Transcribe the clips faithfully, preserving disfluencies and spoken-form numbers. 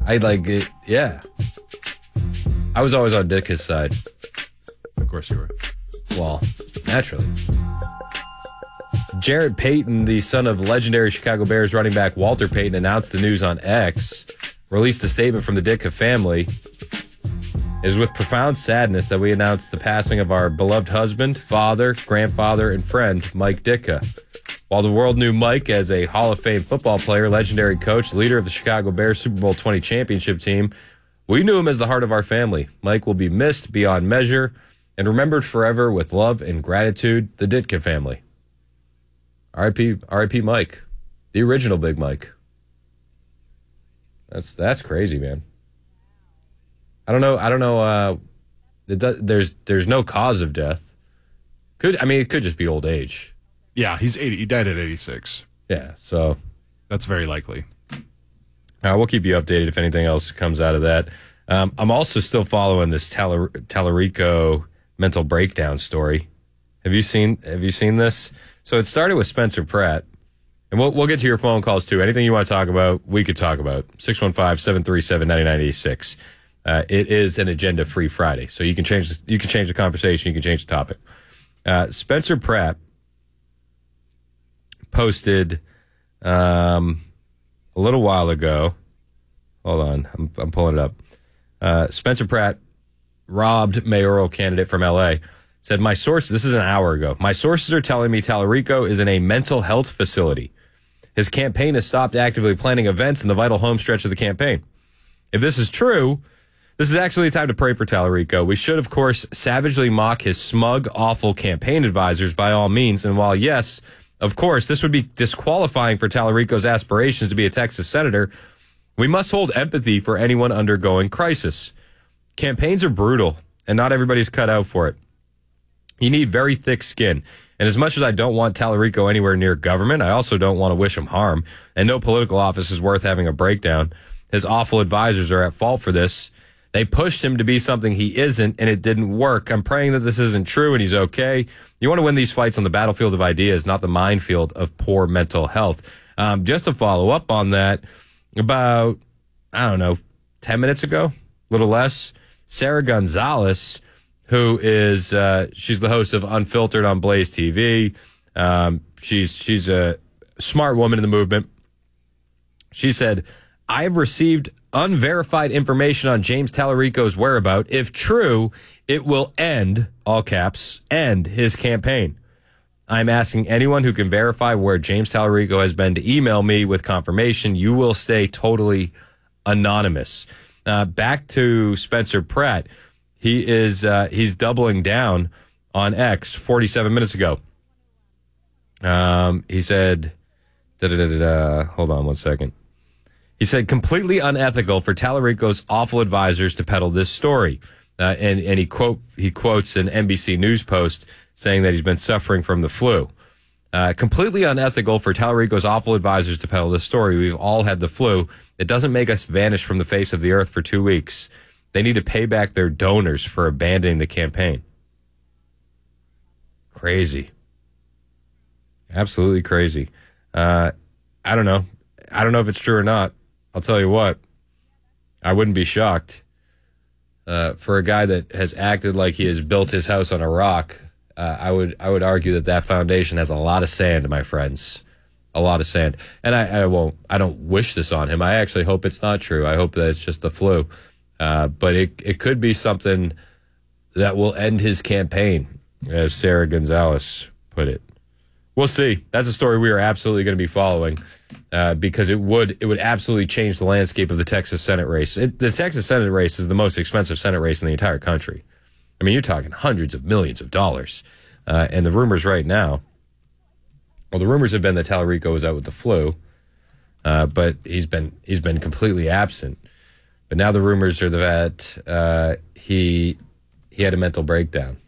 I like it. Yeah. I was always on Ditka's side. Of course you were. Well, naturally. Jarrett Payton, the son of legendary Chicago Bears running back Walter Payton, announced the news on X, released a statement from the Ditka family. It is with profound sadness that we announce the passing of our beloved husband, father, grandfather, and friend, Mike Ditka. While the world knew Mike as a Hall of Fame football player, legendary coach, leader of the Chicago Bears Super Bowl twenty championship team, we knew him as the heart of our family. Mike will be missed beyond measure and remembered forever with love and gratitude, the Ditka family. R I P R I P Mike, the original Big Mike. That's that's crazy, man. I don't know. I don't know. Uh, it does, there's there's no cause of death. Could I mean it could just be old age. Yeah, he's eighty. He died at eighty-six. Yeah, so that's very likely. Uh, we'll keep you updated if anything else comes out of that. Um, I'm also still following this Tal- Tallarico mental breakdown story. Have you seen Have you seen this? So it started with Spencer Pratt, and we'll we'll get to your phone calls too. Anything you want to talk about, we could talk about. six one five, seven three seven, nine nine eight six. Uh, it is an agenda-free Friday, so you can change the, you can change the conversation, you can change the topic. Uh, Spencer Pratt posted um, a little while ago. Hold on, I'm, I'm pulling it up. Uh, Spencer Pratt, robbed mayoral candidate from L A, said, my sources, this is an hour ago, my sources are telling me Tallarico is in a mental health facility. His campaign has stopped actively planning events in the vital home stretch of the campaign. If this is true, this is actually a time to pray for Tallarico. We should, of course, savagely mock his smug, awful campaign advisors by all means. And while, yes, of course, this would be disqualifying for Tallarico's aspirations to be a Texas senator, we must hold empathy for anyone undergoing crisis. Campaigns are brutal, and not everybody's cut out for it. You need very thick skin. And as much as I don't want Tallarico anywhere near government, I also don't want to wish him harm. And no political office is worth having a breakdown. His awful advisors are at fault for this. They pushed him to be something he isn't, and it didn't work. I'm praying that this isn't true and he's okay. You want to win these fights on the battlefield of ideas, not the minefield of poor mental health. Um, just to follow up on that, about, I don't know, ten minutes ago, a little less, Sarah Gonzalez, who is, uh, she's the host of Unfiltered on Blaze T V. Um, she's, she's a smart woman in the movement. She said, I have received unverified information on James Tallarico's whereabouts. If true, it will end, all caps, end his campaign. I'm asking anyone who can verify where James Tallarico has been to email me with confirmation. You will stay totally anonymous. Uh, back to Spencer Pratt. He is, uh, he's doubling down on X forty-seven minutes ago. Um, he said, da da da da, hold on one second. He said, completely unethical for Tallarico's awful advisors to peddle this story. Uh, and, and he quote, he quotes an N B C News post saying that he's been suffering from the flu. Uh, completely unethical for Tallarico's awful advisors to peddle this story. We've all had the flu. It doesn't make us vanish from the face of the earth for two weeks. They need to pay back their donors for abandoning the campaign. Crazy. Absolutely crazy. Uh, I don't know. I don't know if it's true or not. I'll tell you what, I wouldn't be shocked. Uh, for a guy that has acted like he has built his house on a rock, uh, I would I would argue that that foundation has a lot of sand, my friends. A lot of sand. And I, I won't, I don't wish this on him. I actually hope it's not true. I hope that it's just the flu. Uh, but it, it could be something that will end his campaign, as Sarah Gonzalez put it. We'll see. That's a story we are absolutely going to be following uh, because it would it would absolutely change the landscape of the Texas Senate race. It, the Texas Senate race is the most expensive Senate race in the entire country. I mean, you're talking hundreds of millions of dollars. Uh, and the rumors right now, well, the rumors have been that Tallarico was out with the flu, uh, but he's been he's been completely absent. But now the rumors are that uh, he he had a mental breakdown.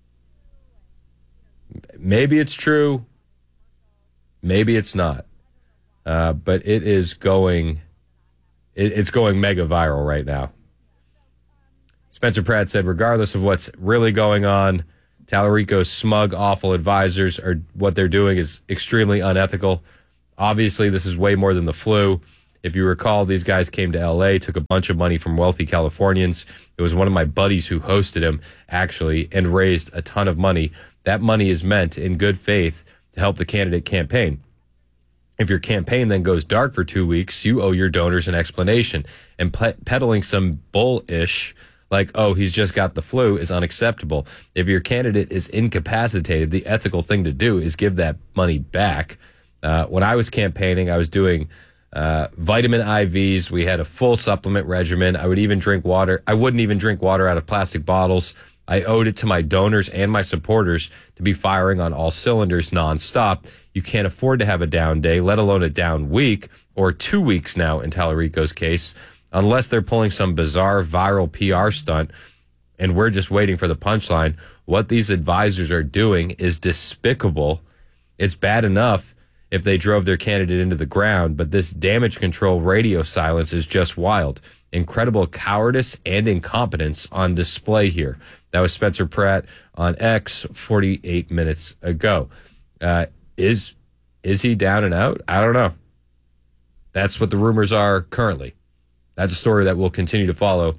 Maybe it's true. Maybe it's not. Uh, but it is going, it, it's going mega viral right now. Spencer Pratt said, regardless of what's really going on, Tallarico's smug, awful advisors are what they're doing is extremely unethical. Obviously, this is way more than the flu. If you recall, these guys came to L A, took a bunch of money from wealthy Californians. It was one of my buddies who hosted him, actually, and raised a ton of money. That money is meant in good faith to help the candidate campaign. If your campaign then goes dark for two weeks, you owe your donors an explanation. And pe- peddling some bullish, like, oh, he's just got the flu, is unacceptable. If your candidate is incapacitated, the ethical thing to do is give that money back. Uh, when I was campaigning, I was doing uh, vitamin I Vs. We had a full supplement regimen. I would even drink water. I wouldn't even drink water out of plastic bottles. I owed it to my donors and my supporters to be firing on all cylinders nonstop. You can't afford to have a down day, let alone a down week, or two weeks now in Tallarico's case, unless they're pulling some bizarre viral P R stunt, and we're just waiting for the punchline. What these advisors are doing is despicable. It's bad enough if they drove their candidate into the ground, but this damage control radio silence is just wild. Incredible cowardice and incompetence on display here. That was Spencer Pratt on X forty-eight minutes ago. Uh, is is he down and out? I don't know. That's what the rumors are currently. That's a story that we'll continue to follow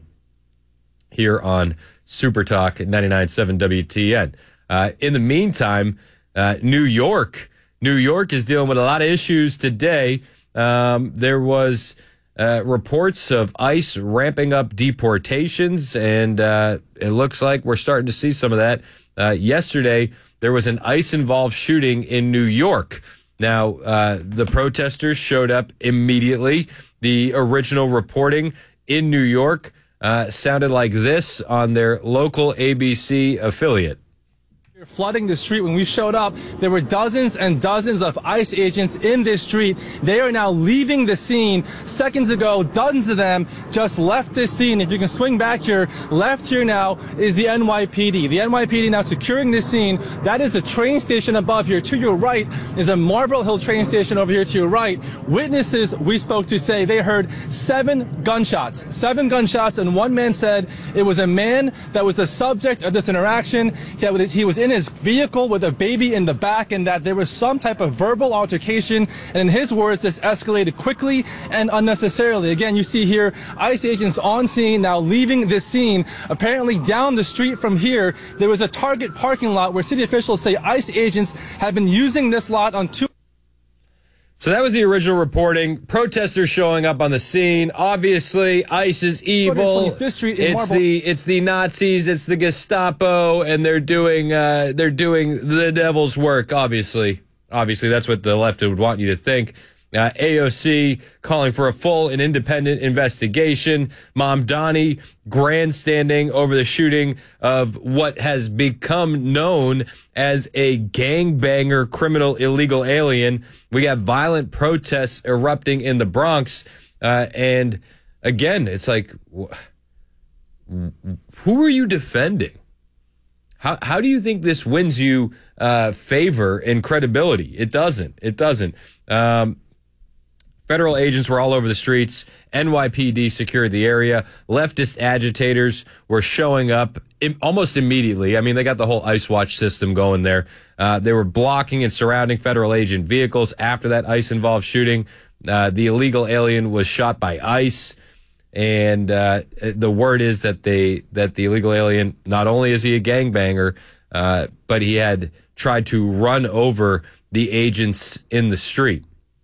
here on Super Talk ninety-nine point seven W T N. Uh, in the meantime, uh, New York, New York is dealing with a lot of issues today. Um, there was uh, reports of ICE ramping up deportations, and uh, it looks like we're starting to see some of that. Uh, yesterday, there was an ICE-involved shooting in New York. Now, uh, the protesters showed up immediately. The original reporting in New York uh, sounded like this on their local A B C affiliate. Flooding the street. When we showed up, there were dozens and dozens of ICE agents in this street. They are now leaving the scene. Seconds ago, dozens of them just left this scene. If you can swing back here, left here now is the N Y P D. The N Y P D now securing this scene. That is the train station above here. To your right is a Marlboro Hill train station over here to your right. Witnesses we spoke to say they heard seven gunshots. Seven gunshots, and one man said it was a man that was the subject of this interaction. He was in his vehicle with a baby in the back, and that there was some type of verbal altercation, and in his words, this escalated quickly and unnecessarily. Again, you see here ICE agents on scene, now leaving this scene. Apparently down the street from here, there was a Target parking lot where city officials say ICE agents have been using this lot on two. So that was the original reporting. Protesters showing up on the scene. Obviously, ICE is evil. It's the it's the Nazis. It's the Gestapo, and they're doing uh, they're doing the devil's work. Obviously, obviously, that's what the left would want you to think. Uh, A O C calling for a full and independent investigation. Mamdani grandstanding over the shooting of what has become known as a gangbanger, criminal, illegal alien. We got violent protests erupting in the Bronx. Uh, and again, it's like, wh- who are you defending? How how do you think this wins you uh, favor and credibility? It doesn't. It doesn't. Um, Federal agents were all over the streets. N Y P D secured the area. Leftist agitators were showing up im- almost immediately. I mean, they got the whole ICE Watch system going there. Uh, they were blocking and surrounding federal agent vehicles after that ICE-involved shooting. Uh, the illegal alien was shot by ICE. And uh, the word is that they that the illegal alien, not only is he a gangbanger, uh, but he had tried to run over the agents in the street.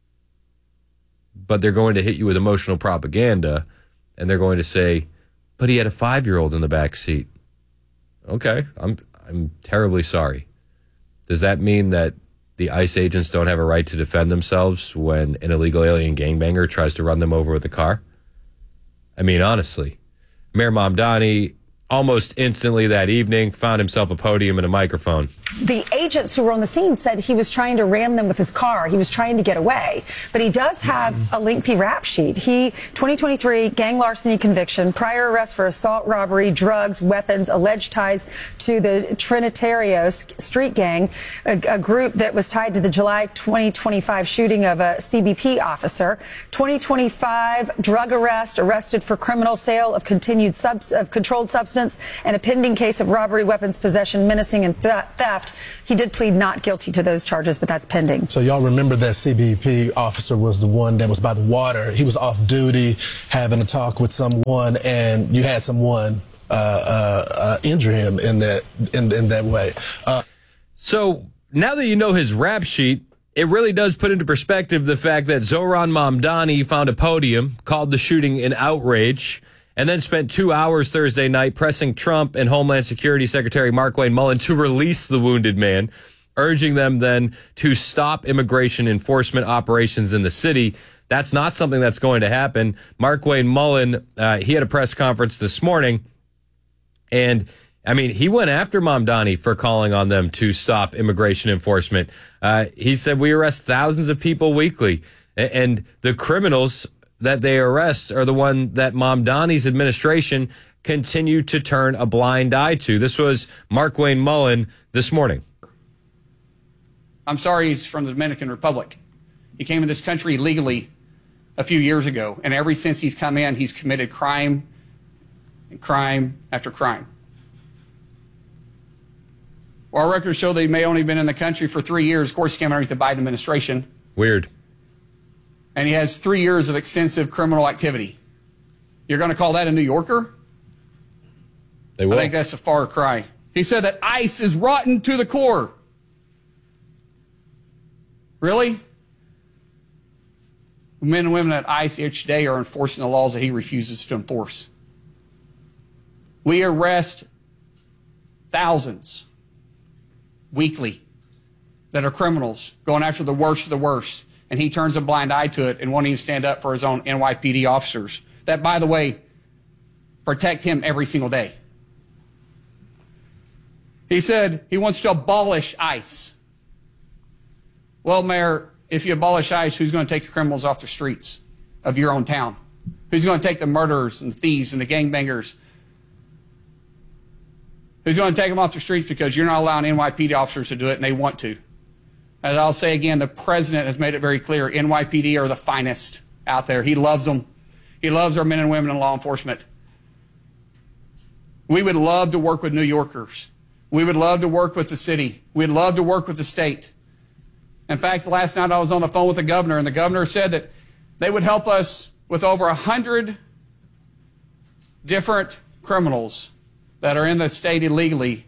But they're going to hit you with emotional propaganda, and they're going to say, but he had a five-year-old in the back seat. Okay, I'm I'm terribly sorry. Does that mean that the ICE agents don't have a right to defend themselves when an illegal alien gangbanger tries to run them over with a car? I mean, honestly, Mayor Mamdani almost instantly that evening found himself a podium and a microphone. The agents who were on the scene said he was trying to ram them with his car. He was trying to get away. But he does have a lengthy rap sheet. He, twenty twenty-three, gang larceny conviction, prior arrest for assault, robbery, drugs, weapons, alleged ties to the Trinitario street gang, a, a group that was tied to the July twenty twenty-five shooting of a C B P officer. twenty twenty-five, drug arrest, arrested for criminal sale of continued subs- of controlled substances. substance and a pending case of robbery, weapons possession, menacing, and th- theft. He did plead not guilty to those charges, but that's pending. So y'all remember that C B P officer was the one that was by the water. He was off duty having a talk with someone, and you had someone uh, uh, uh, injure him in that in, in that way. Uh, so now that you know his rap sheet, it really does put into perspective the fact that Zohran Mamdani found a podium, called the shooting an outrage, and then spent two hours Thursday night pressing Trump and Homeland Security Secretary Markwayne Mullin to release the wounded man, urging them then to stop immigration enforcement operations in the city. That's not something that's going to happen. Markwayne Mullin, uh, he had a press conference this morning, and I mean, he went after Mamdani for calling on them to stop immigration enforcement. Uh, he said, we arrest thousands of people weekly, and the criminals that they arrest are the one that Mamdani's administration continue to turn a blind eye to. This was Markwayne Mullin this morning. I'm sorry, he's from the Dominican Republic. He came to this country legally a few years ago, and ever since he's come in, he's committed crime and crime after crime. Our records show that he may only have been in the country for three years. Of course, he came underneath the Biden administration. Weird. And he has three years of extensive criminal activity. You're going to call that a New Yorker? They will. I think that's a far cry. He said that ICE is rotten to the core. Really? Men and women at ICE each day are enforcing the laws that he refuses to enforce. We arrest thousands weekly that are criminals, going after the worst of the worst, and he turns a blind eye to it and won't even stand up for his own N Y P D officers that, by the way, protect him every single day. He said he wants to abolish ICE. Well, Mayor, if you abolish ICE, who's going to take the criminals off the streets of your own town? Who's going to take the murderers and the thieves and the gangbangers? Who's going to take them off the streets because you're not allowing N Y P D officers to do it, and they want to? As I'll say again, the president has made it very clear, N Y P D are the finest out there. He loves them. He loves our men and women in law enforcement. We would love to work with New Yorkers. We would love to work with the city. We'd love to work with the state. In fact, last night I was on the phone with the governor, and the governor said that they would help us with over one hundred different criminals that are in the state illegally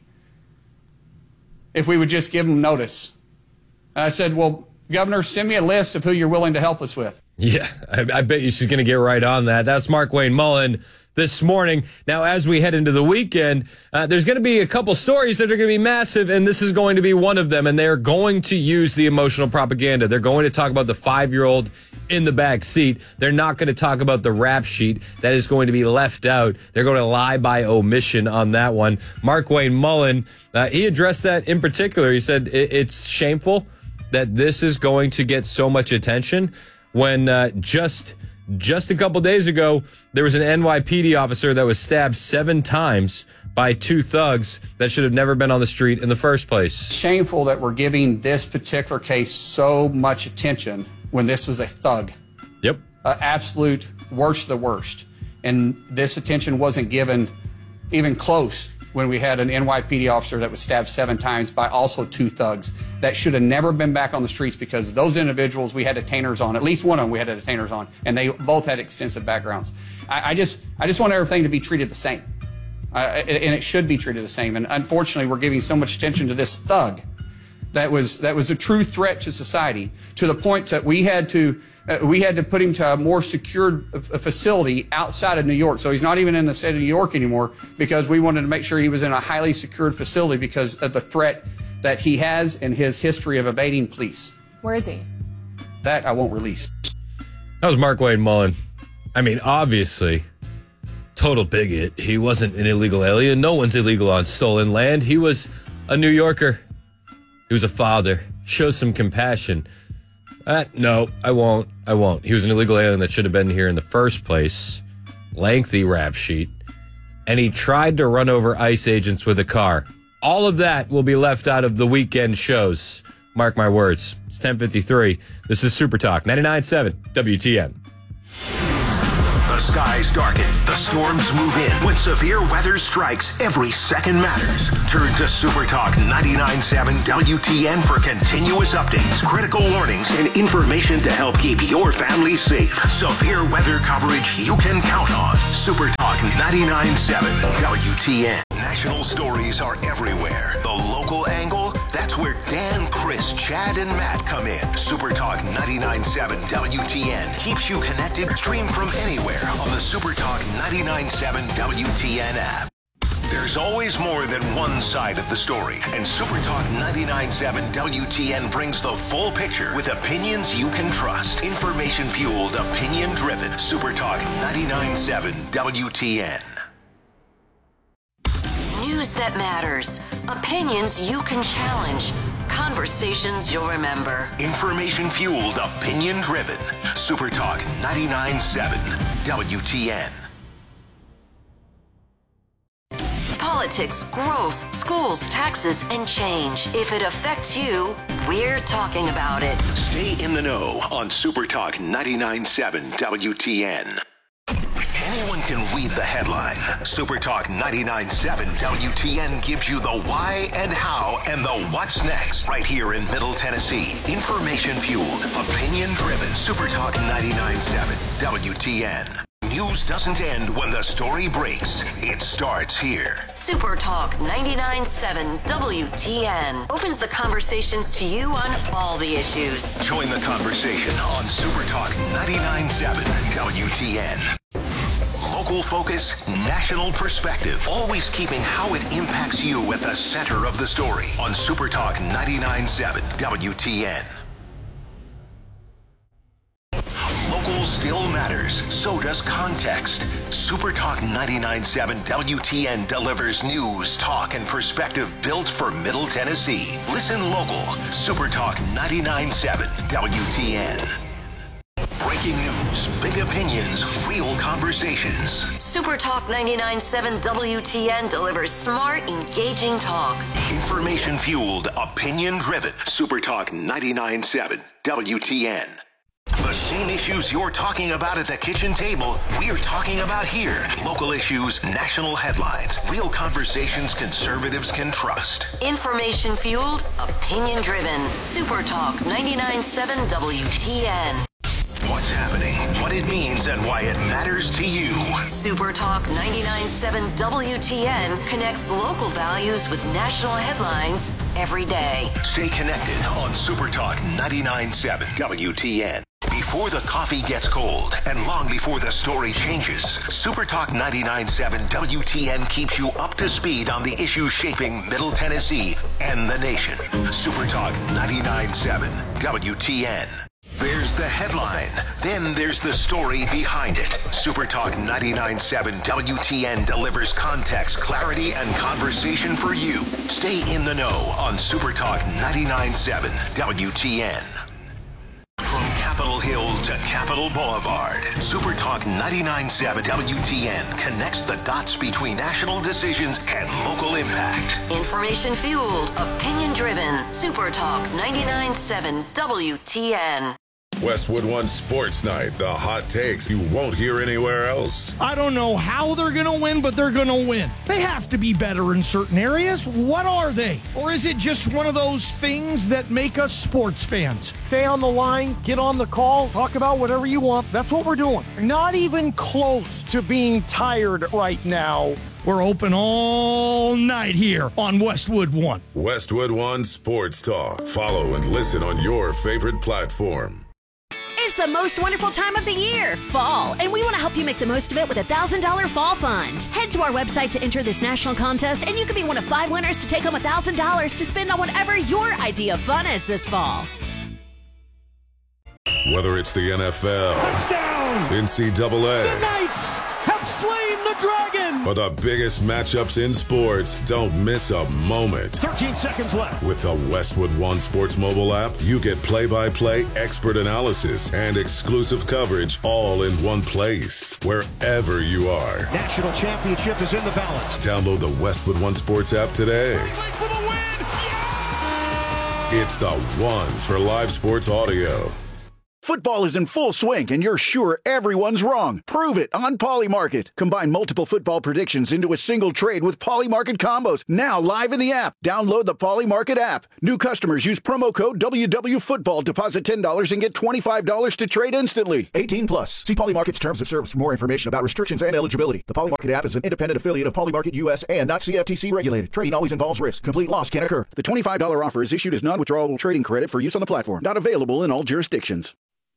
if we would just give them notice. And I said, well, Governor, send me a list of who you're willing to help us with. Yeah, I, I bet you she's going to get right on that. That's Markwayne Mullin this morning. Now, as we head into the weekend, uh, there's going to be a couple stories that are going to be massive, and this is going to be one of them. And they're going to use the emotional propaganda. They're going to talk about the five-year-old in the back seat. They're not going to talk about the rap sheet that is going to be left out. They're going to lie by omission on that one. Markwayne Mullin, uh, he addressed that in particular. He said it, it's shameful that this is going to get so much attention when uh, just just a couple days ago, there was an N Y P D officer that was stabbed seven times by two thugs that should have never been on the street in the first place. Shameful that we're giving this particular case so much attention when this was a thug. Yep. Uh, absolute worst of the worst. And this attention wasn't given even close when we had an N Y P D officer that was stabbed seven times by also two thugs that should have never been back on the streets, because those individuals we had detainers on, at least one of them we had detainers on, and they both had extensive backgrounds. I, I just I just want everything to be treated the same. Uh, and it should be treated the same. And unfortunately, we're giving so much attention to this thug that was that was a true threat to society, to the point that we had to uh, we had to put him to a more secured uh, facility outside of New York. So he's not even in the state of New York anymore, because we wanted to make sure he was in a highly secured facility because of the threat that he has and his history of evading police. Where is he? That I won't release. That was Markwayne Mullin. I mean, obviously, total bigot. He wasn't an illegal alien. No one's illegal on stolen land. He was a New Yorker. He was a father. Show some compassion. Uh, no, I won't. I won't. He was an illegal alien that should have been here in the first place. Lengthy rap sheet. And he tried to run over ICE agents with a car. All of that will be left out of the weekend shows. Mark my words. It's ten fifty-three. This is Super Talk ninety-nine point seven W T N. The skies darken, the storms move in. When severe weather strikes, every second matters. Turn to SuperTalk ninety-nine point seven W T N for continuous updates, critical warnings, and information to help keep your family safe. Severe weather coverage you can count on. SuperTalk ninety-nine point seven W T N. National stories are everywhere. The local angle, that's where Dan, Chris, Chad, and Matt come in. SuperTalk ninety-nine point seven W T N keeps you connected. Stream from anywhere on the SuperTalk ninety-nine point seven W T N app. There's always more than one side of the story, and SuperTalk ninety-nine point seven W T N brings the full picture with opinions you can trust. Information-fueled, opinion-driven. SuperTalk ninety-nine point seven W T N. News that matters. Opinions you can challenge. Conversations you'll remember. Information-fueled, opinion-driven. SuperTalk ninety-nine point seven W T N. Politics, growth, schools, taxes, and change. If it affects you, we're talking about it. Stay in the know on SuperTalk ninety-nine point seven W T N. Anyone can read the headline. SuperTalk ninety-nine point seven W T N gives you the why and how and the what's next right here in Middle Tennessee. Information-fueled, opinion-driven. SuperTalk ninety-nine point seven W T N. News doesn't end when the story breaks. It starts here. SuperTalk ninety-nine point seven W T N opens the conversations to you on all the issues. Join the conversation on SuperTalk ninety-nine point seven W T N. Local focus, national perspective, always keeping how it impacts you at the center of the story on SuperTalk ninety-nine point seven W T N. Local still matters, so does context. SuperTalk ninety-nine point seven W T N delivers news, talk, and perspective built for Middle Tennessee. Listen local. SuperTalk ninety-nine point seven W T N. Breaking news, big opinions, real conversations. SuperTalk ninety-nine point seven W T N delivers smart, engaging talk. Information-fueled, opinion-driven. SuperTalk ninety-nine point seven W T N. The same issues you're talking about at the kitchen table, we're talking about here. Local issues, national headlines, real conversations conservatives can trust. Information-fueled, opinion-driven. SuperTalk ninety-nine point seven W T N. What's happening, what it means, and why it matters to you. SuperTalk ninety-nine point seven W T N connects local values with national headlines every day. Stay connected on SuperTalk ninety-nine point seven W T N. Before the coffee gets cold and long before the story changes, SuperTalk ninety-nine point seven W T N keeps you up to speed on the issues shaping Middle Tennessee and the nation. SuperTalk ninety-nine point seven W T N. There's the headline, then there's the story behind it. SuperTalk ninety-nine point seven W T N delivers context, clarity, and conversation for you. Stay in the know on SuperTalk ninety-nine point seven W T N. From Capitol Hill to Capitol Boulevard, SuperTalk ninety-nine point seven W T N connects the dots between national decisions and local impact. Information-fueled, opinion-driven. SuperTalk ninety-nine point seven W T N. Westwood One Sports Night, the hot takes you won't hear anywhere else. I don't know how they're going to win, but they're going to win. They have to be better in certain areas. What are they? Or is it just one of those things that make us sports fans? Stay on the line, get on the call, talk about whatever you want. That's what we're doing. Not even close to being tired right now. We're open all night here on Westwood One. Westwood One Sports Talk. Follow and listen on your favorite platform. It's the most wonderful time of the year, fall, and we want to help you make the most of it with a one thousand dollars Fall Fund. Head to our website to enter this national contest, and you could be one of five winners to take home one thousand dollars to spend on whatever your idea of fun is this fall. Whether it's the N F L, Touchdown! N C double A, The Knights have slain the dragon! or the biggest matchups in sports, don't miss a moment. thirteen seconds left. With the Westwood One Sports mobile app, you get play-by-play, expert analysis, and exclusive coverage all in one place, wherever you are. National championship is in the balance. Download the Westwood One Sports app today. For the win! It's the one for live sports audio. Football is in full swing, and you're sure everyone's wrong. Prove it on Polymarket. Combine multiple football predictions into a single trade with Polymarket combos. Now live in the app. Download the Polymarket app. New customers use promo code W W Football. Deposit ten dollars and get twenty-five dollars to trade instantly. eighteen plus. See Polymarket's terms of service for more information about restrictions and eligibility. The Polymarket app is an independent affiliate of Polymarket U S and not C F T C regulated. Trading always involves risk. Complete loss can occur. The twenty-five dollars offer is issued as non-withdrawable trading credit for use on the platform. Not available in all jurisdictions.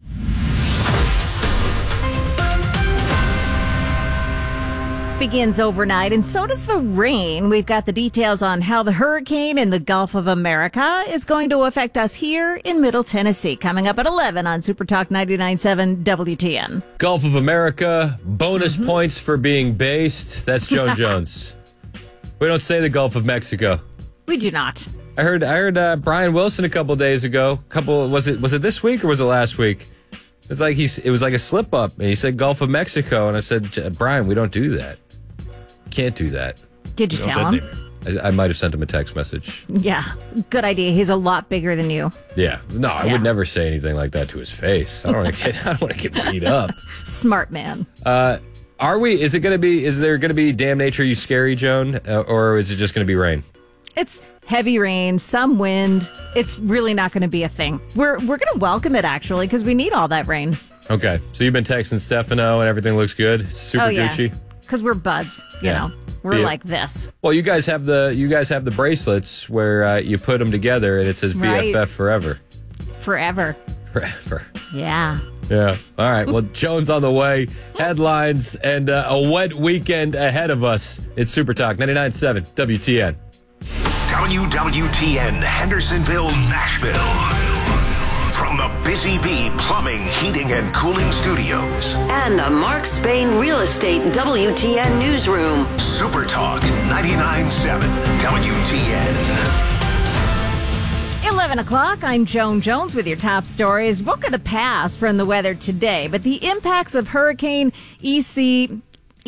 Begins overnight, and so does the rain. We've got the details on how the hurricane in the Gulf of America is going to affect us here in Middle Tennessee. Coming up at eleven on Super Talk ninety-nine point seven W T N. Gulf of America, bonus mm-hmm. points for being based. That's Joan Jones. We don't say the Gulf of Mexico. We do not. I heard I heard uh, Brian Wilson a couple days ago. Couple was it was it this week or was it last week? It was like he's it was like a slip up, and he said Gulf of Mexico, and I said, Brian, we don't do that. Can't do that. Did you no, tell him? I, I might have sent him a text message. Yeah, good idea. He's a lot bigger than you. Yeah, no, I yeah. would never say anything like that to his face. I don't want to get I don't want to get beat up. Smart man. Uh, are we? Is it going to be? Is there going to be Damn Nature You Scary, Joan, uh, or is it just going to be rain? It's heavy rain, some wind. It's really not going to be a thing. We're we're going to welcome it actually because we need all that rain. Okay, so you've been texting Stefano and everything looks good. Super oh, yeah. Gucci. Because we're buds, you yeah. know, we're yeah. like this. Well, you guys have the you guys have the bracelets where uh, you put them together and it says right. B F F forever. Forever. Forever. Yeah. Yeah. All right. Well, Jones on the way. Headlines and uh, a wet weekend ahead of us. It's Super Talk ninety-nine point seven W T N. W W T N Hendersonville, Nashville. From the Busy Bee Plumbing, Heating, and Cooling Studios. And the Mark Spain Real Estate W T N Newsroom. Super Talk ninety-nine point seven W T N. eleven o'clock, I'm Joan Jones with your top stories. We're going to pass from the weather today, but the impacts of Hurricane E C...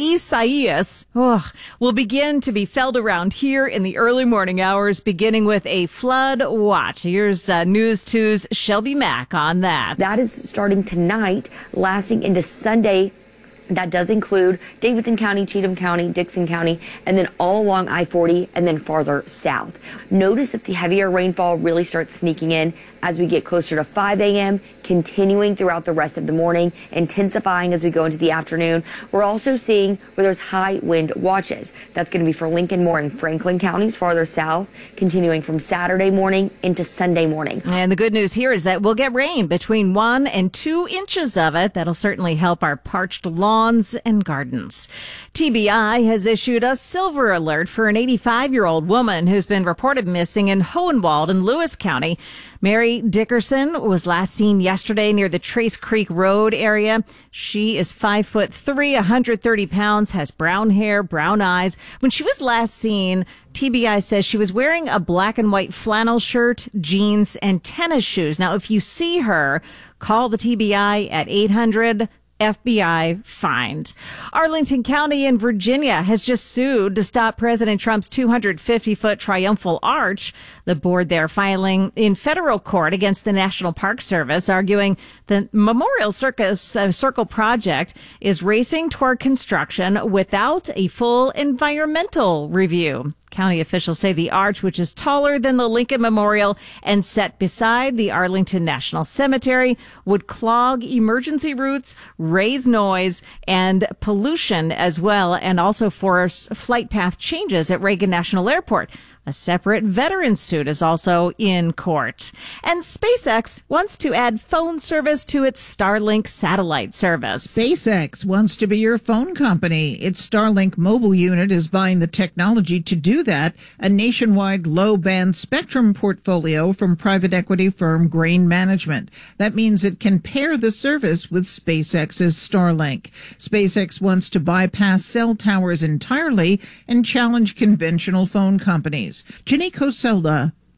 Isaias oh, will begin to be felt around here in the early morning hours, beginning with a flood watch. Here's uh, News two's Shelby Mack on that. That is starting tonight, lasting into Sunday. That does include Davidson County, Cheatham County, Dixon County, and then all along I forty and then farther south. Notice that the heavier rainfall really starts sneaking in as we get closer to five a.m., continuing throughout the rest of the morning, intensifying as we go into the afternoon. We're also seeing where there's high wind watches. That's going to be for Lincoln, Moore, and Franklin counties farther south, continuing from Saturday morning into Sunday morning. And the good news here is that we'll get rain between one and two inches of it. That'll certainly help our parched lawns and gardens. T B I has issued a silver alert for an eighty-five-year-old woman who's been reported missing in Hohenwald in Lewis County. Mary Dickerson was last seen yesterday near the Trace Creek Road area. She is five foot three, one hundred thirty pounds, has brown hair, brown eyes. When she was last seen, T B I says she was wearing a black and white flannel shirt, jeans, and tennis shoes. Now, if you see her, call the T B I at eight hundred F B I find. Arlington County in Virginia has just sued to stop President Trump's two hundred fifty foot triumphal arch. The board there filing in federal court against the National Park Service, arguing the Memorial Circus uh, Circle project is racing toward construction without a full environmental review. County officials say the arch, which is taller than the Lincoln Memorial and set beside the Arlington National Cemetery, would clog emergency routes, raise noise and pollution as well, and also force flight path changes at Reagan National Airport. A separate veteran suit is also in court. And SpaceX wants to add phone service to its Starlink satellite service. SpaceX wants to be your phone company. Its Starlink mobile unit is buying the technology to do that, a nationwide low-band spectrum portfolio from private equity firm Grain Management. That means it can pair the service with SpaceX's Starlink. SpaceX wants to bypass cell towers entirely and challenge conventional phone companies. Jenny Coselda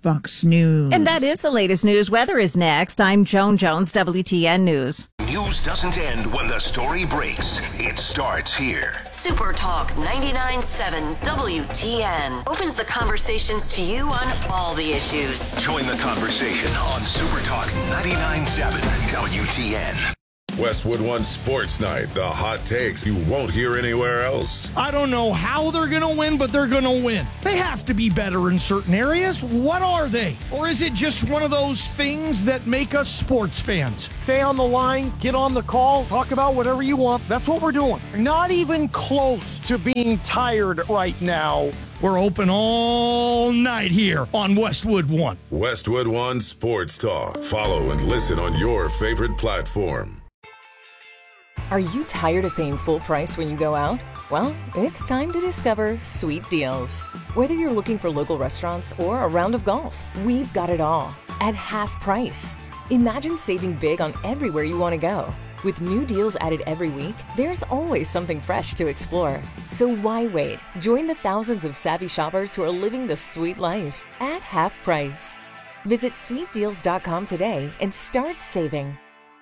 Fox News. And that is the latest news. Weather is next. I'm Joan Jones, W T N News. News doesn't end when the story breaks. It starts here. Super Talk ninety-nine point seven W T N opens the conversations to you on all the issues. Join the conversation on Super Talk ninety-nine point seven W T N. Westwood One Sports Night, the hot takes you won't hear anywhere else. I don't know how they're going to win, but they're going to win. They have to be better in certain areas. What are they? Or is it just one of those things that make us sports fans? Stay on the line, get on the call, talk about whatever you want. That's what we're doing. Not even close to being tired right now. We're open all night here on Westwood One. Westwood One Sports Talk. Follow and listen on your favorite platform. Are you tired of paying full price when you go out? Well, it's time to discover Sweet Deals. Whether you're looking for local restaurants or a round of golf, we've got it all at half price. Imagine saving big on everywhere you want to go. With new deals added every week, there's always something fresh to explore. So why wait? Join the thousands of savvy shoppers who are living the sweet life at half price. Visit sweet deals dot com today and start saving.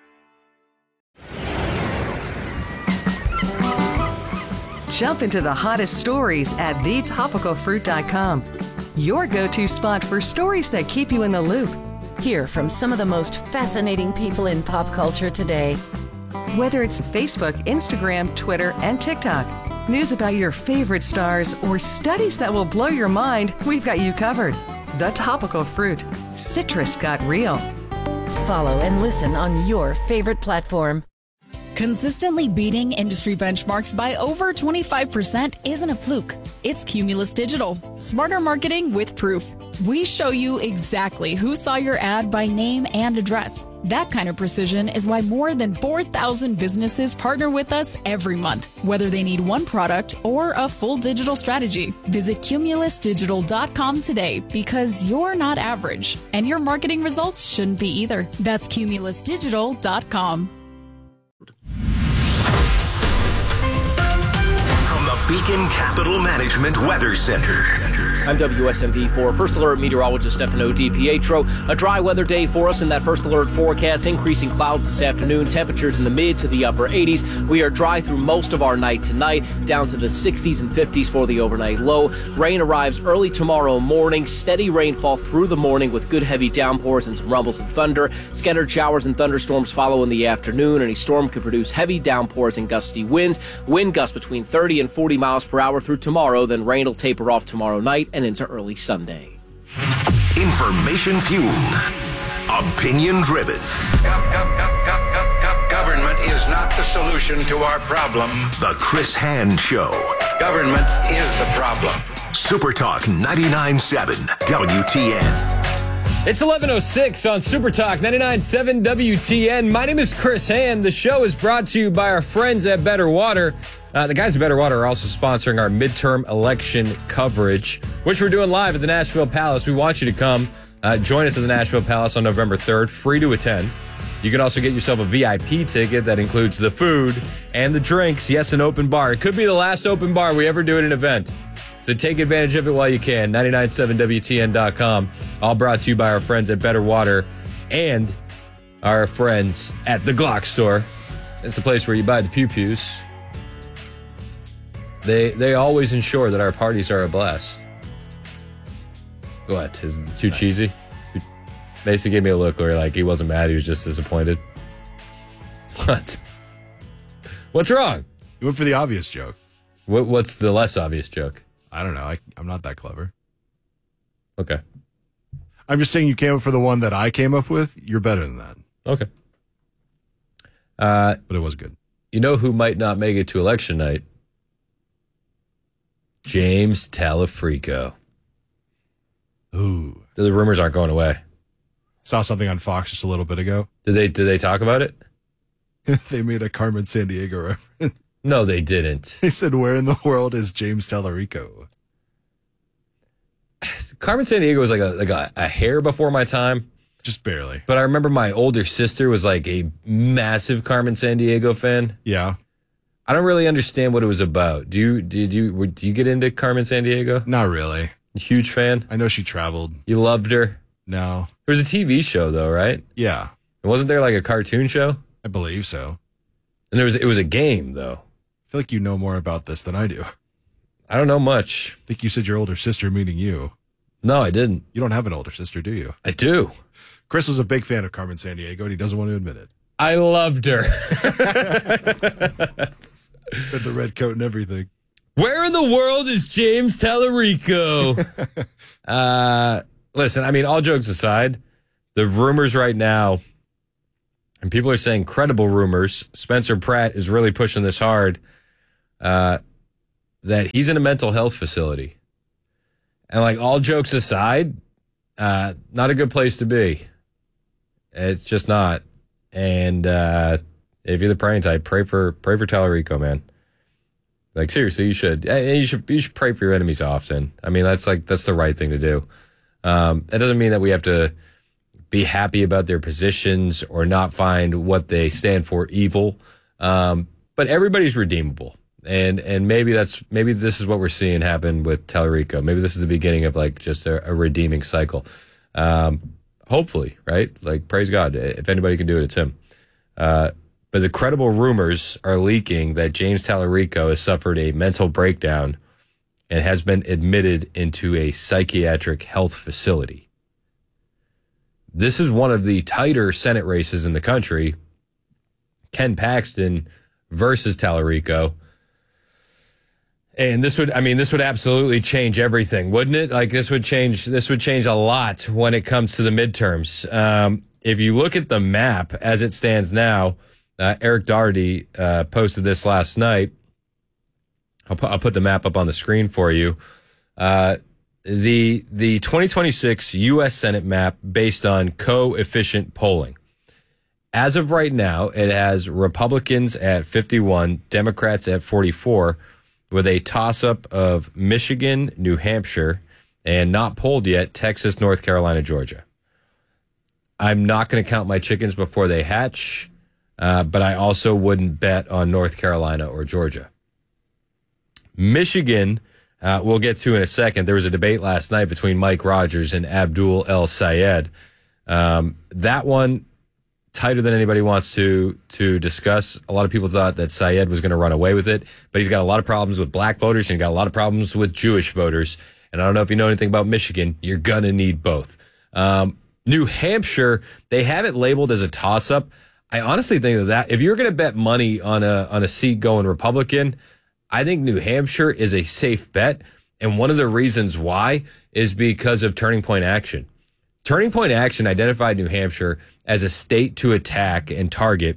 Jump into the hottest stories at the topical fruit dot com. Your go-to spot for stories that keep you in the loop. Hear from some of the most fascinating people in pop culture today. Whether it's Facebook, Instagram, Twitter, and TikTok, news about your favorite stars, or studies that will blow your mind, we've got you covered. The Topical Fruit. Citrus got real. Follow and listen on your favorite platform. Consistently beating industry benchmarks by over twenty-five percent isn't a fluke. It's Cumulus Digital. Smarter marketing with proof. We show you exactly who saw your ad by name and address. That kind of precision is why more than four thousand businesses partner with us every month, whether they need one product or a full digital strategy. Visit cumulus digital dot com today because you're not average, and your marketing results shouldn't be either. That's cumulus digital dot com. From the Beacon Capital Management Weather Center. I'm W S M V four First Alert meteorologist Stefano DiPietro. A dry weather day for us in that First Alert forecast. Increasing clouds this afternoon. Temperatures in the mid to the upper eighties. We are dry through most of our night tonight, down to the sixties and fifties for the overnight low. Rain arrives early tomorrow morning. Steady rainfall through the morning with good heavy downpours and some rumbles and thunder. Scattered showers and thunderstorms follow in the afternoon. Any storm could produce heavy downpours and gusty winds. Wind gusts between thirty and forty miles per hour through tomorrow. Then rain will taper off tomorrow night and into early Sunday. Information fueled. Opinion driven. Government is not the solution to our problem. The Chris Hand Show. Government is the problem. Super Talk ninety-nine point seven W T N. It's eleven oh six on Super Talk ninety-nine point seven W T N. My name is Chris Hand. The show is brought to you by our friends at Better Water. Uh, the guys at Better Water are also sponsoring our midterm election coverage, which we're doing live at the Nashville Palace. We want you to come uh, join us at the Nashville Palace on November third, free to attend. You can also get yourself a V I P ticket that includes the food and the drinks. Yes, an open bar. It could be the last open bar we ever do at an event. So take advantage of it while you can. ninety-nine point seven W T N dot com. All brought to you by our friends at Better Water and our friends at the Glock Store. It's the place where you buy the pew-pews. They they always ensure that our parties are a blast. What? Is it too nice. Cheesy? Mason gave me a look where like he wasn't mad, he was just disappointed. What? What's wrong? You went for the obvious joke. What, what's the less obvious joke? I don't know. I, I'm not that clever. Okay. I'm just saying you came up for the one that I came up with. You're better than that. Okay. Uh, but it was good. You know who might not make it to election night? James Talafrico. Ooh. The rumors aren't going away. Saw something on Fox just a little bit ago. Did they did they talk about it? They made a Carmen Sandiego reference. No, they didn't. They said, where in the world is James Talarico? Carmen Sandiego was like a like a, a hair before my time. Just barely. But I remember my older sister was like a massive Carmen Sandiego fan. Yeah. I don't really understand what it was about. Do you did you do you get into Carmen Sandiego? Not really. Huge fan? I know she traveled. You loved her? No. There was a T V show, though, right? Yeah. And wasn't there like a cartoon show? I believe so. And there was it was a game, though. I feel like you know more about this than I do. I don't know much. I think you said your older sister, meaning you. No, I didn't. You don't have an older sister, do you? I do. Chris was a big fan of Carmen Sandiego, and he doesn't want to admit it. I loved her. With the red coat and everything. Where in the world is James Tallarico? uh, listen, I mean, all jokes aside, the rumors right now, and people are saying credible rumors, Spencer Pratt is really pushing this hard, uh, that he's in a mental health facility. And like all jokes aside, uh, not a good place to be. It's just not. And uh, if you're the praying type, pray for pray for Tallarico, man. Like seriously, you should. You should you should pray for your enemies often. I mean, that's like that's the right thing to do. Um, that doesn't mean that we have to be happy about their positions or not find what they stand for evil. Um, but everybody's redeemable. And and maybe that's maybe this is what we're seeing happen with Tallarico. Maybe this is the beginning of like just a, a redeeming cycle. Um, hopefully, right? Like praise God. If anybody can do it, it's him. Uh, but the credible rumors are leaking that James Tallarico has suffered a mental breakdown and has been admitted into a psychiatric health facility. This is one of the tighter Senate races in the country. Ken Paxton versus Tallarico. And this would, I mean, this would absolutely change everything, wouldn't it? Like this would change, this would change a lot when it comes to the midterms. Um, if you look at the map as it stands now, uh, Eric Doherty uh, posted this last night. I'll put, I'll put the map up on the screen for you. Uh, the the twenty twenty-six U S Senate map based on coefficient polling. As of right now, it has Republicans at fifty-one, Democrats at forty-four, with a toss-up of Michigan, New Hampshire, and not polled yet, Texas, North Carolina, Georgia. I'm not going to count my chickens before they hatch, uh, but I also wouldn't bet on North Carolina or Georgia. Michigan, uh, we'll get to in a second. There was a debate last night between Mike Rogers and Abdul El Sayed. Um, that one, tighter than anybody wants to to discuss. A lot of people thought that Sayed was going to run away with it, but he's got a lot of problems with black voters and got a lot of problems with Jewish voters. And I don't know if you know anything about Michigan. You're going to need both. Um, New Hampshire, they have it labeled as a toss-up. I honestly think that, that if you're going to bet money on a on a seat going Republican, I think New Hampshire is a safe bet. And one of the reasons why is because of Turning Point Action. Turning Point Action identified New Hampshire as a state to attack and target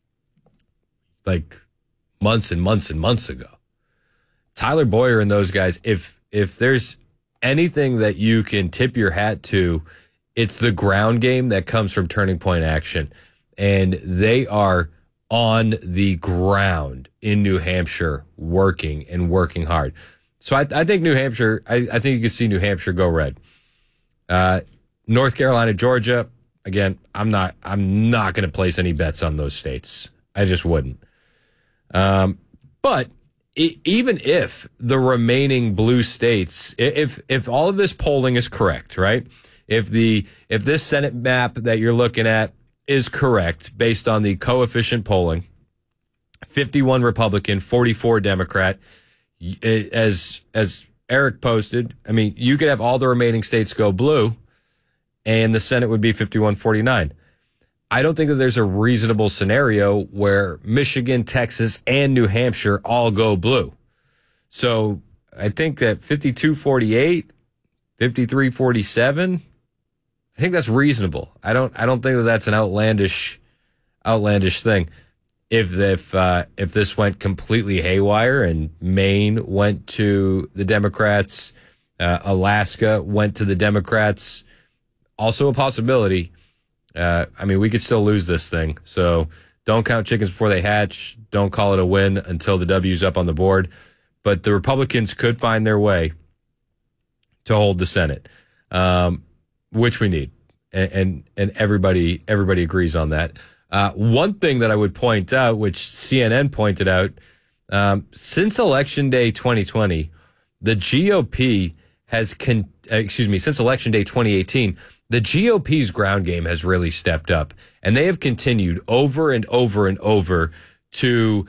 like months and months and months ago. Tyler Boyer and those guys, if if there's anything that you can tip your hat to, it's the ground game that comes from Turning Point Action. And they are on the ground in New Hampshire working and working hard. So I, I think New Hampshire, I, I think you could see New Hampshire go red. Uh, North Carolina, Georgia, again, I'm not I'm not going to place any bets on those states. I just wouldn't. Um, but it, even if the remaining blue states, if if all of this polling is correct, right? If the if this Senate map that you're looking at is correct based on the coefficient polling, fifty-one Republican, forty-four Democrat, as as Eric posted, I mean, you could have all the remaining states go blue, and the Senate would be fifty-one forty-nine. I don't think that there's a reasonable scenario where Michigan, Texas, and New Hampshire all go blue. So I think that fifty-two forty-eight, fifty-three forty-seven, I think that's reasonable. I don't I don't think that that's an outlandish outlandish thing. If if uh, if this went completely haywire and Maine went to the Democrats, uh, Alaska went to the Democrats, also a possibility. Uh, I mean, we could still lose this thing. So don't count chickens before they hatch. Don't call it a win until the W's up on the board. But the Republicans could find their way to hold the Senate, um, which we need, and, and and everybody everybody agrees on that. Uh, one thing that I would point out, which C N N pointed out, um, since Election Day twenty twenty, the G O P has, con- uh, excuse me, since Election Day twenty eighteen, the G O P's ground game has really stepped up, and they have continued over and over and over to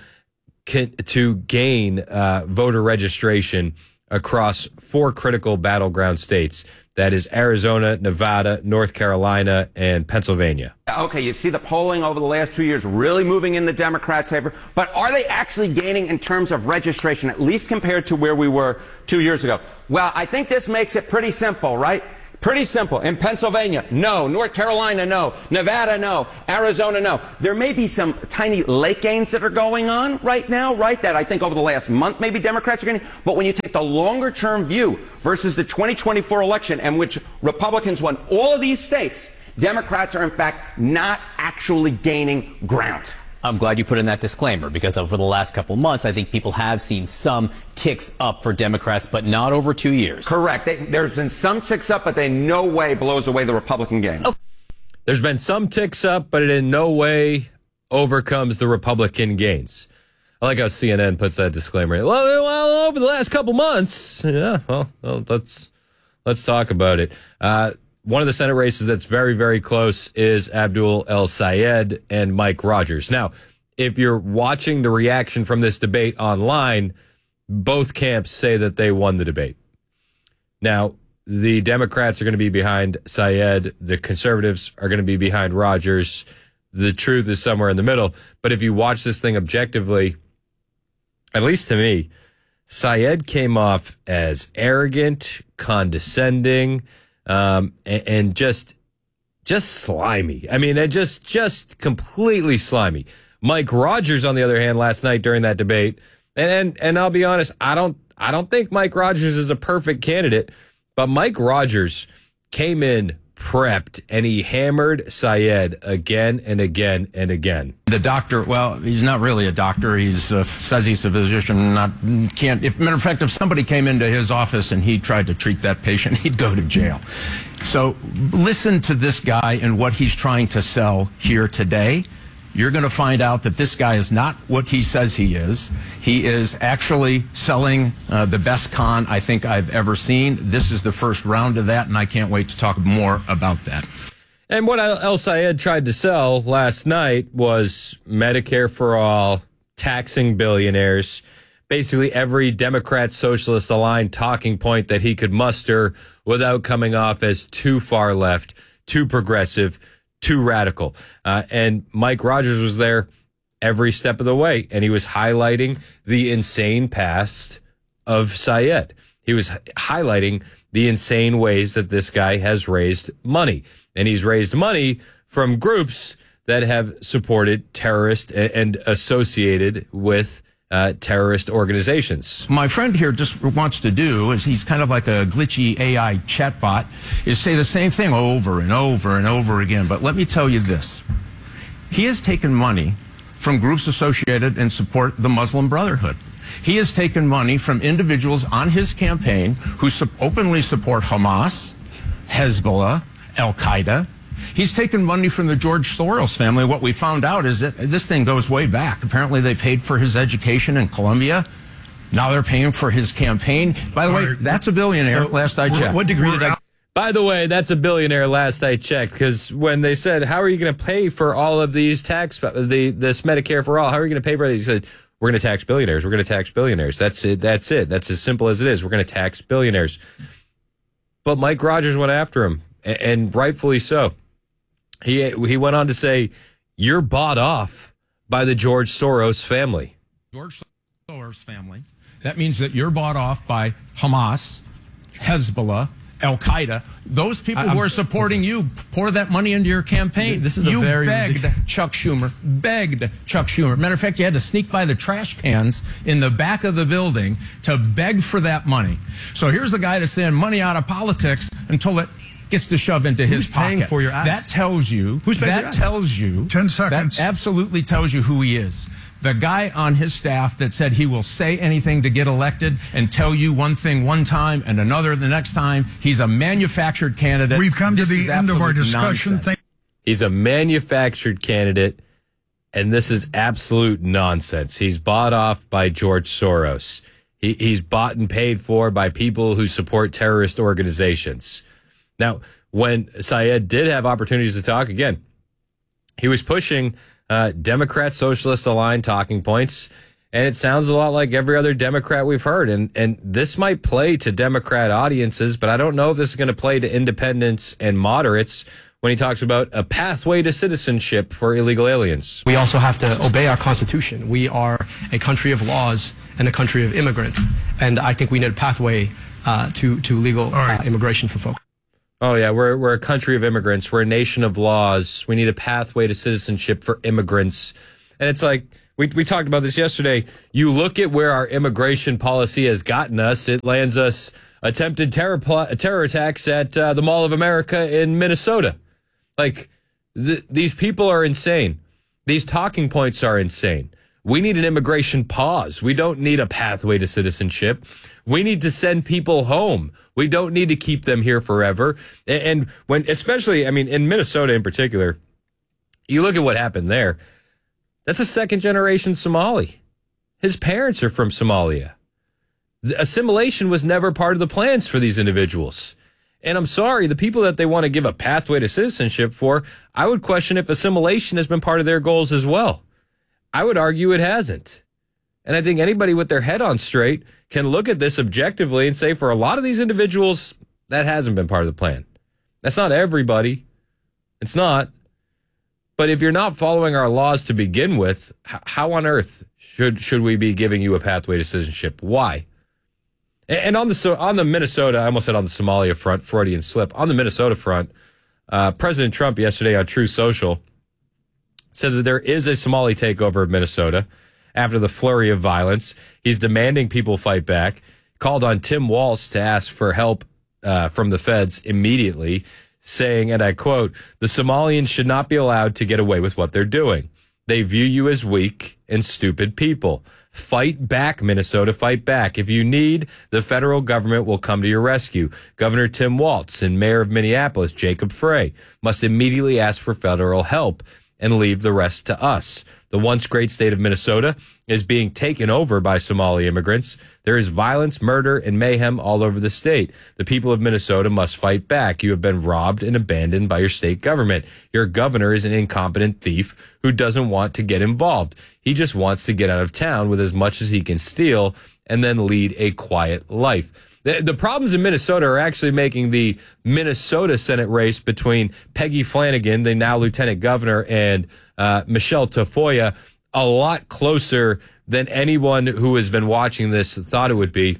to gain uh, voter registration across four critical battleground states. That is Arizona, Nevada, North Carolina, and Pennsylvania. Okay, you see the polling over the last two years really moving in the Democrats' favor, but are they actually gaining in terms of registration, at least compared to where we were two years ago? Well, I think this makes it pretty simple, right? Pretty simple. In Pennsylvania, no. North Carolina, no. Nevada, no. Arizona, no. There may be some tiny late gains that are going on right now, right? That I think over the last month maybe Democrats are getting. But when you take the longer term view versus the twenty twenty-four election, in which Republicans won all of these states, Democrats are in fact not actually gaining ground. I'm glad you put in that disclaimer, because over the last couple months, I think people have seen some ticks up for Democrats, but not over two years. Correct. They, there's been some ticks up, but they in no way blows away the Republican gains. Oh. There's been some ticks up, but it in no way overcomes the Republican gains. I like how C N N puts that disclaimer. Well, well over the last couple months, yeah, well, well let's let's talk about it. Uh, One of the Senate races that's very, very close is Abdul El-Sayed and Mike Rogers. Now, if you're watching the reaction from this debate online, both camps say that they won the debate. Now, the Democrats are going to be behind Sayed. The conservatives are going to be behind Rogers. The truth is somewhere in the middle. But if you watch this thing objectively, at least to me, Sayed came off as arrogant, condescending, Um, and, and just, just slimy. I mean, it just, just completely slimy. Mike Rogers, on the other hand, last night during that debate, and, and, and I'll be honest, I don't, I don't think Mike Rogers is a perfect candidate, but Mike Rogers came in prepped and he hammered Sayed again and again and again. The doctor, well, he's not really a doctor. He's uh, says he's a physician. Not can't. If matter of fact, if somebody came into his office and he tried to treat that patient, he'd go to jail. So listen to this guy and what he's trying to sell here today. You're going to find out that this guy is not what he says he is. He is actually selling uh, the best con I think I've ever seen. This is the first round of that, and I can't wait to talk more about that. And what El-Sayed tried to sell last night was Medicare for all, taxing billionaires, basically every Democrat socialist aligned talking point that he could muster without coming off as too far left, too progressive, too radical. Uh, and Mike Rogers was there every step of the way, and he was highlighting the insane past of Sayed. He was highlighting the insane ways that this guy has raised money. And he's raised money from groups that have supported terrorist and associated with uh, terrorist organizations. My friend here just wants to do is he's kind of like a glitchy A I chatbot, is say the same thing over and over and over again. But let me tell you this. He has taken money from groups associated and support the Muslim Brotherhood. He has taken money from individuals on his campaign who su- openly support Hamas, Hezbollah, Al-Qaeda. He's taken money from the George Soros family. What we found out is that this thing goes way back. Apparently they paid for his education in Columbia. Now they're paying for his campaign. By the way, that's a billionaire, so last I checked. What degree did I... By the way, that's a billionaire last I checked, because when they said, how are you going to pay for all of these tax, the this Medicare for all, how are you going to pay for it? He said, we're going to tax billionaires. We're going to tax billionaires. That's it. That's it. That's as simple as it is. We're going to tax billionaires. But Mike Rogers went after him, and rightfully so. He he went on to say, you're bought off by the George Soros family. George Soros family. That means that you're bought off by Hamas, Hezbollah, Al-Qaeda. Those people I, who are supporting you pour that money into your campaign. This is you a very begged ridiculous. Chuck Schumer, begged Chuck Schumer. Matter of fact, you had to sneak by the trash cans in the back of the building to beg for that money. So here's a guy that's saying money out of politics until it gets to shove into his Who's paying pocket. for your ads? That tells you. Who's paying that for your ads? tells you. Ten seconds. That absolutely tells you who he is. The guy on his staff that said he will say anything to get elected and tell you one thing one time and another the next time. He's a manufactured candidate. We've come This to is the end of our absolute discussion. nonsense. Thank- He's a manufactured candidate, and this is absolute nonsense. He's bought off by George Soros. He, he's bought and paid for by people who support terrorist organizations. Now, when Syed did have opportunities to talk, again, he was pushing uh, Democrat socialist aligned talking points, and it sounds a lot like every other Democrat we've heard. And, and this might play to Democrat audiences, but I don't know if this is going to play to independents and moderates when he talks about a pathway to citizenship for illegal aliens. We also have to obey our Constitution. We are a country of laws and a country of immigrants. And I think we need a pathway uh, to, to legal uh, immigration for folks. Oh, yeah, we're we're a country of immigrants. We're a nation of laws. We need a pathway to citizenship for immigrants. And it's like, we we talked about this yesterday. You look at where our immigration policy has gotten us. It lands us attempted terror pl- terror attacks at uh, the Mall of America in Minnesota. Like, th- these people are insane. These talking points are insane. We need an immigration pause. We don't need a pathway to citizenship. We need to send people home. We don't need to keep them here forever. And when, especially, I mean, in Minnesota in particular, you look at what happened there. That's a second generation Somali. His parents are from Somalia. The assimilation was never part of the plans for these individuals. And I'm sorry, the people that they want to give a pathway to citizenship for, I would question if assimilation has been part of their goals as well. I would argue it hasn't. And I think anybody with their head on straight can look at this objectively and say, for a lot of these individuals, that hasn't been part of the plan. That's not everybody. It's not. But if you're not following our laws to begin with, how on earth should should we be giving you a pathway to citizenship? Why? And on the on the Minnesota, I almost said on the Somalia front, Freudian slip. On the Minnesota front, uh, President Trump yesterday on Truth Social said that there is a Somali takeover of Minnesota after the flurry of violence. He's demanding people fight back. Called on Tim Walz to ask for help uh, from the feds immediately, saying, and I quote, "The Somalians should not be allowed to get away with what they're doing. They view you as weak and stupid people. Fight back, Minnesota, fight back. If you need, the federal government will come to your rescue. Governor Tim Walz and Mayor of Minneapolis, Jacob Frey, must immediately ask for federal help and leave the rest to us. The once great state of Minnesota is being taken over by Somali immigrants. There is violence, murder, and mayhem all over the state. The people of Minnesota must fight back. You have been robbed and abandoned by your state government. Your governor is an incompetent thief who doesn't want to get involved. He just wants to get out of town with as much as he can steal and then lead a quiet life." The, the problems in Minnesota are actually making the Minnesota Senate race between Peggy Flanagan, the now lieutenant governor, and uh, Michelle Tafoya a lot closer than anyone who has been watching this thought it would be.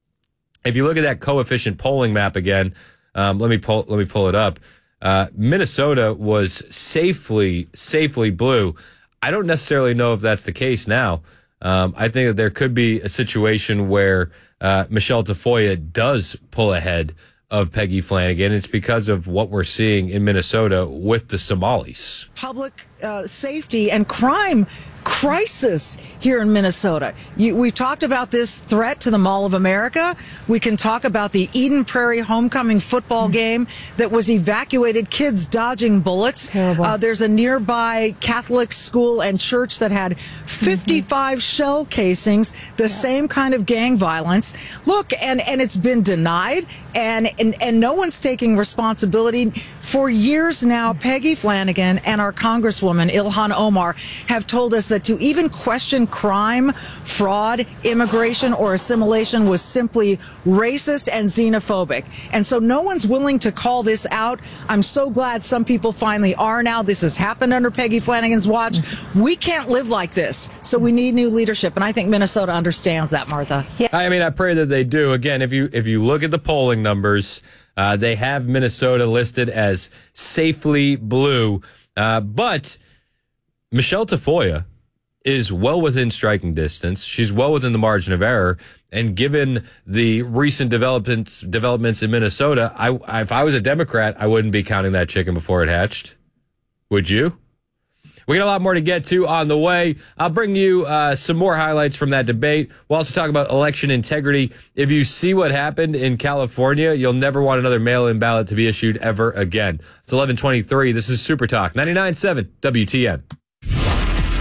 If you look at that coefficient polling map again, um, let me pull let me pull it up. Uh, Minnesota was safely safely blue. I don't necessarily know if that's the case now. Um, I think that there could be a situation where uh, Michelle Tafoya does pull ahead of Peggy Flanagan. It's because of what we're seeing in Minnesota with the Somalis. Public uh, safety and crime crisis here in Minnesota. You, we've talked about this threat to the Mall of America. We can talk about the Eden Prairie homecoming football game that was evacuated, kids dodging bullets. Terrible. Uh, there's a nearby Catholic school and church that had fifty-five mm-hmm. shell casings, the yeah. same kind of gang violence. Look, and, and it's been denied, and, and, and no one's taking responsibility. For years now, Peggy Flanagan and our Congresswoman, Ilhan Omar, have told us that to even question crime, fraud, immigration, or assimilation was simply racist and xenophobic. And so no one's willing to call this out. I'm so glad some people finally are now. This has happened under Peggy Flanagan's watch. We can't live like this. So we need new leadership. And I think Minnesota understands that, Martha. Yeah. I mean, I pray that they do. Again, if you if you look at the polling numbers, uh, they have Minnesota listed as safely blue. Uh, but Michelle Tafoya is well within striking distance. She's well within the margin of error. And given the recent developments developments in Minnesota, I, if I was a Democrat, I wouldn't be counting that chicken before it hatched. Would you? We got a lot more to get to on the way. I'll bring you uh, some more highlights from that debate. We'll also talk about election integrity. If you see what happened in California, you'll never want another mail-in ballot to be issued ever again. It's eleven twenty-three. This is Super Talk ninety-nine point seven W T N.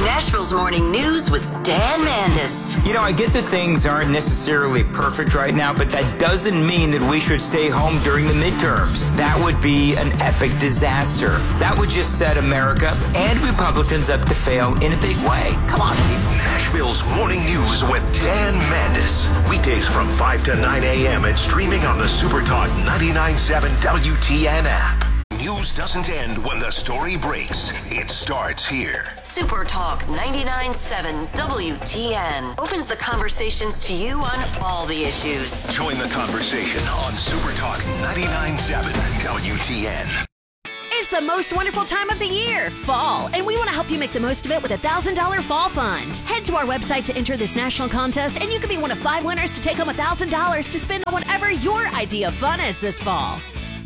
Nashville's Morning News with Dan Mandis. You know, I get that things aren't necessarily perfect right now, but that doesn't mean that we should stay home during the midterms. That would be an epic disaster. That would just set America and Republicans up to fail in a big way. Come on, people. Nashville's Morning News with Dan Mandis. Weekdays from five to nine a.m. and streaming on the SuperTalk ninety-nine point seven W T N app. News doesn't end when the story breaks. It starts here. Super Talk ninety-nine point seven W T N opens the conversations to you on all the issues. Join the conversation on Super Talk ninety-nine point seven W T N. It's the most wonderful time of the year, fall, and we want to help you make the most of it with a one thousand dollars fall fund. Head to our website to enter this national contest, and you could be one of five winners to take home one thousand dollars to spend on whatever your idea of fun is this fall.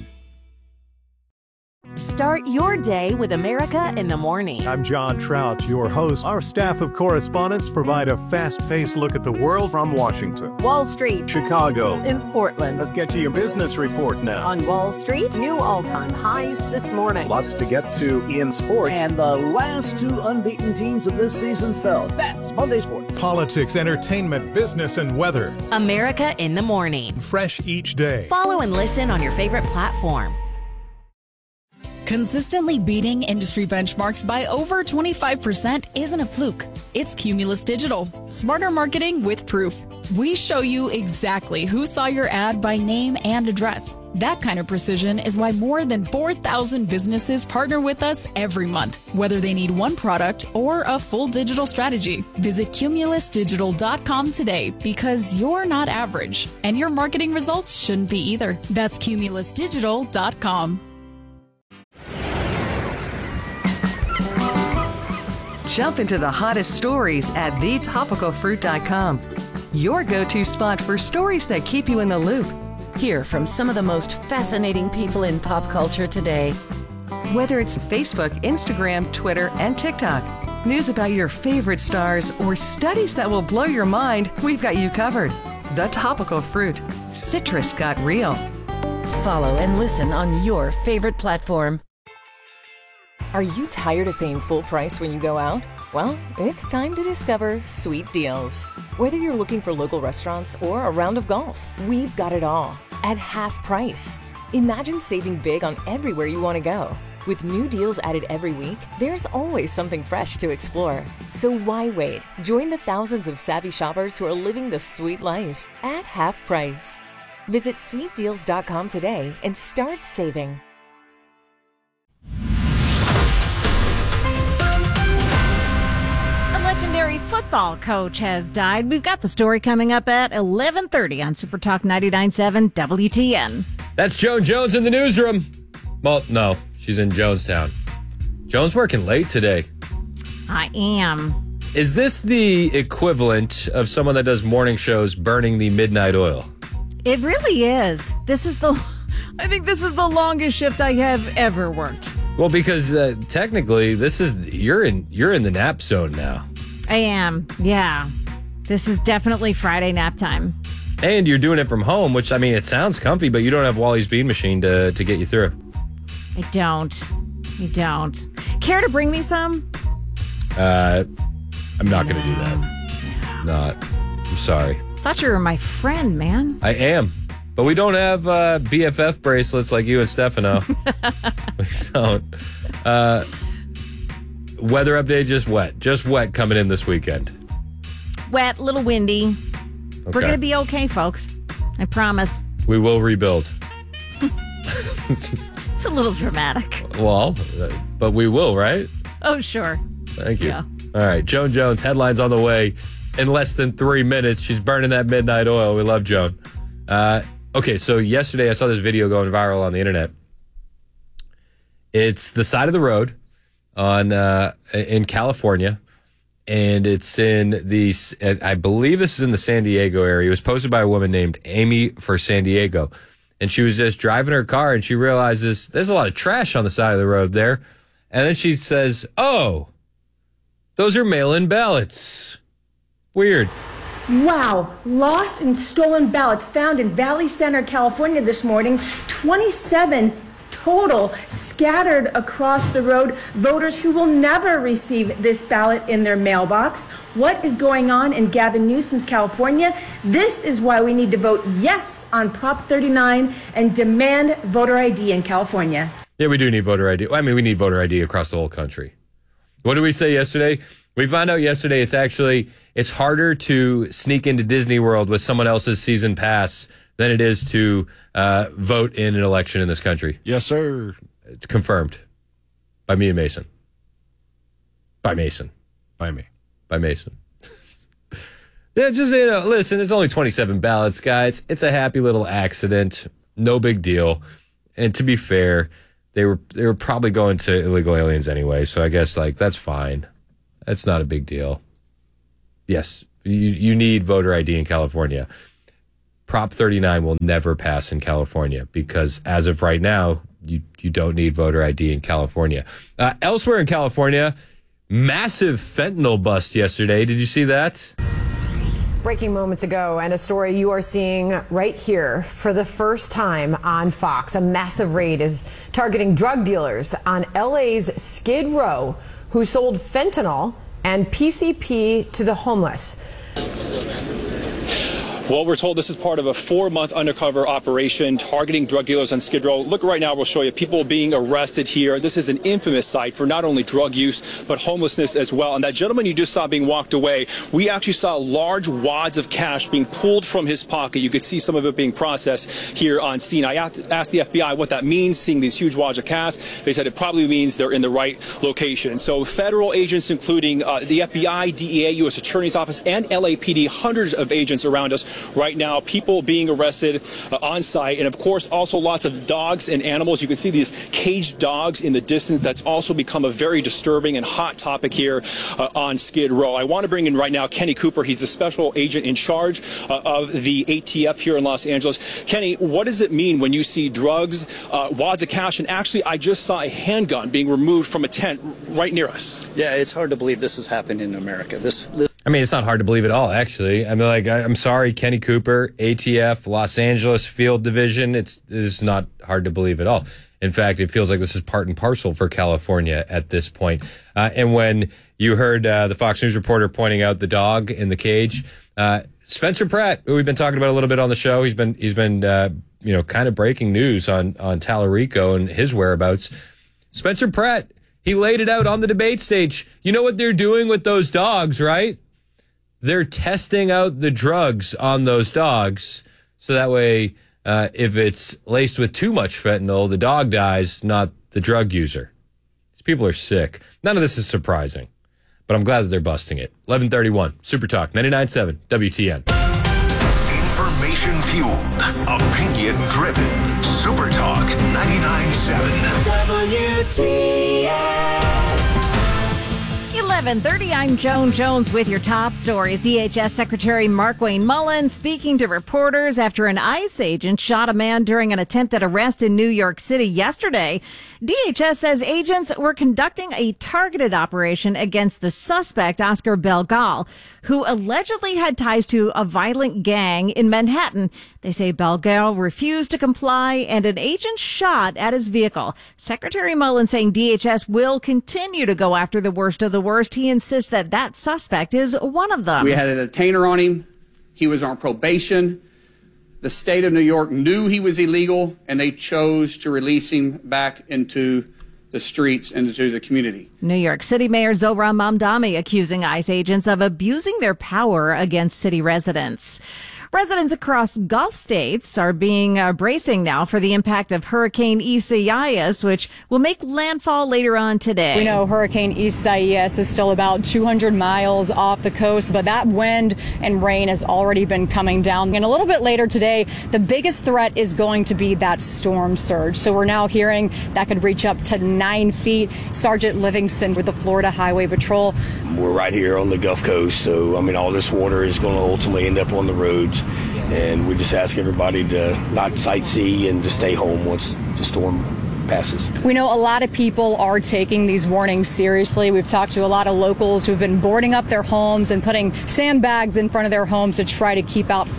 Start your day with America in the Morning. I'm John Trout, your host. Our staff of correspondents provide a fast-paced look at the world from Washington, Wall Street, Chicago, in Portland. Let's get to your business report now. On Wall Street, new all-time highs this morning. Lots to get to in sports. And the last two unbeaten teams of this season fell. That's Monday Sports. Politics, entertainment, business, and weather. America in the Morning. Fresh each day. Follow and listen on your favorite platform. Consistently beating industry benchmarks by over twenty-five percent isn't a fluke. It's Cumulus Digital. Smarter marketing with proof. We show you exactly who saw your ad by name and address. That kind of precision is why more than four thousand businesses partner with us every month, whether they need one product or a full digital strategy. Visit cumulus digital dot com today because you're not average, and your marketing results shouldn't be either. That's cumulus digital dot com. Jump into the hottest stories at the topical fruit dot com. Your go-to spot for stories that keep you in the loop. Hear from some of the most fascinating people in pop culture today. Whether it's Facebook, Instagram, Twitter, and TikTok, news about your favorite stars, or studies that will blow your mind, we've got you covered. The Topical Fruit. Citrus got real. Follow and listen on your favorite platform. Are you tired of paying full price when you go out? Well, it's time to discover Sweet Deals. Whether you're looking for local restaurants or a round of golf, we've got it all at half price. Imagine saving big on everywhere you want to go. With new deals added every week, there's always something fresh to explore. So why wait? Join the thousands of savvy shoppers who are living the sweet life at half price. Visit sweet deals dot com today and start saving. Legendary football coach has died. We've got the story coming up at eleven thirty on Super Talk ninety-nine point seven W T N. That's Joan Jones in the newsroom. Well, no, she's in Jonestown. Joan's working late today. I am. Is this the equivalent of someone that does morning shows burning the midnight oil? It really is. This is the, I think this is the longest shift I have ever worked. Well, because uh, technically, this is you're in you're in the nap zone now. I am, yeah. This is definitely Friday nap time. And you're doing it from home, which, I mean, it sounds comfy, but you don't have Wally's Bean Machine to, to get you through. I don't. I don't. Care to bring me some? Uh, I'm not going to do that. Not. I'm sorry. Thought you were my friend, man. I am. But we don't have uh, B F F bracelets like you and Stefano. We don't. Uh, weather update, just wet. Just wet coming in this weekend. Wet, little windy. Okay. We're going to be okay, folks. I promise. We will rebuild. It's a little dramatic. Well, uh, but we will, right? Oh, sure. Thank you. Yeah. All right, Joan Jones, headlines on the way in less than three minutes. She's burning that midnight oil. We love Joan. Uh, okay, so yesterday I saw this video going viral on the internet. It's the side of the road on uh, in California, and it's in the, I believe this is in the San Diego area. It was posted by a woman named Amy for San Diego, and she was just driving her car, and she realizes there's a lot of trash on the side of the road there, and then she says, oh, those are mail-in ballots. Weird. Wow, lost and stolen ballots found in Valley Center, California this morning. twenty-seven total, scattered across the road, voters who will never receive this ballot in their mailbox. What is going on in Gavin Newsom's California? This is why we need to vote yes on Prop thirty-nine and demand voter I D in California. Yeah, we do need voter I D. I mean, we need voter I D across the whole country. What did we say yesterday? We found out yesterday it's actually, it's harder to sneak into Disney World with someone else's season pass than it is to uh, vote in an election in this country. Yes, sir. It's confirmed by me and Mason. By Mason. By me. By Mason. Yeah, just, you know, listen, it's only twenty-seven ballots, guys. It's a happy little accident. No big deal. And to be fair, they were they were probably going to illegal aliens anyway, so I guess, like, that's fine. That's not a big deal. Yes, you, you need voter I D in California. Prop thirty-nine will never pass in California because as of right now, you, you don't need voter I D in California. Uh, elsewhere in California, massive fentanyl bust yesterday. Did you see that? Breaking moments ago, and a story you are seeing right here for the first time on Fox. A massive raid is targeting drug dealers on L A's Skid Row who sold fentanyl and P C P to the homeless. Well, we're told this is part of a four-month undercover operation targeting drug dealers on Skid Row. Look right now, we'll show you people being arrested here. This is an infamous site for not only drug use, but homelessness as well. And that gentleman you just saw being walked away, we actually saw large wads of cash being pulled from his pocket. You could see some of it being processed here on scene. I asked the F B I what that means, seeing these huge wads of cash. They said it probably means they're in the right location. So federal agents, including uh, the F B I, D E A, U S Attorney's Office, and L A P D, hundreds of agents around us right now, people being arrested uh, on site, and of course also lots of dogs and animals. You can see these caged dogs in the distance. That's also become a very disturbing and hot topic here uh, on Skid Row. I want to bring in right now Kenny Cooper. He's the special agent in charge uh, of the A T F here in Los Angeles. Kenny, what does it mean when you see drugs, uh, wads of cash, and actually I just saw a handgun being removed from a tent right near us? Yeah, it's hard to believe this has happened in America. This, this I mean, it's not hard to believe at all, actually. I mean, like, I, I'm sorry, Kenny Cooper, A T F, Los Angeles Field Division. It's, it's not hard to believe at all. In fact, it feels like this is part and parcel for California at this point. Uh, and when you heard uh, the Fox News reporter pointing out the dog in the cage, uh, Spencer Pratt, who we've been talking about a little bit on the show, he's been he's been uh, you know kind of breaking news on on Tallarico and his whereabouts. Spencer Pratt, he laid it out on the debate stage. You know what they're doing with those dogs, right? They're testing out the drugs on those dogs, so that way, uh, if it's laced with too much fentanyl, the dog dies, not the drug user. These people are sick. None of this is surprising, but I'm glad that they're busting it. eleven thirty-one, Super Talk, ninety-nine point seven, W T N. Information fueled, opinion driven. Super Talk, ninety-nine point seven, W T N. eleven thirty, I'm Joan Jones with your top stories. D H S Secretary Markwayne Mullin speaking to reporters after an ICE agent shot a man during an attempted arrest in New York City yesterday. D H S says agents were conducting a targeted operation against the suspect, Oscar Belgal, who allegedly had ties to a violent gang in Manhattan. They say Belgal refused to comply and an agent shot at his vehicle. Secretary Mullin saying D H S will continue to go after the worst of the worst. He insists that that suspect is one of them. We had a detainer on him. He was on probation. The state of New York knew he was illegal, and they chose to release him back into the streets and into the community. New York City Mayor Zohran Mamdani accusing ICE agents of abusing their power against city residents. Residents across Gulf states are being uh, bracing now for the impact of Hurricane Isaias, which will make landfall later on today. We know Hurricane Isaias is still about two hundred miles off the coast, but that wind and rain has already been coming down. And a little bit later today, the biggest threat is going to be that storm surge. So we're now hearing that could reach up to nine feet. Sergeant Livingston with the Florida Highway Patrol. We're right here on the Gulf Coast, so I mean all this water is going to ultimately end up on the roads. And we just ask everybody to not sightsee and to stay home once the storm passes. We know a lot of people are taking these warnings seriously. We've talked to a lot of locals who've been boarding up their homes and putting sandbags in front of their homes to try to keep out flooding.